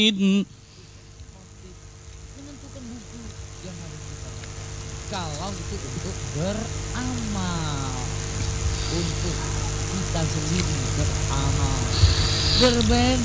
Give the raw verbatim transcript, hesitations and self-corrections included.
menentukan buku yang harus kita baca. Kalau itu untuk beramal, untuk kita sendiri beramal berbeda.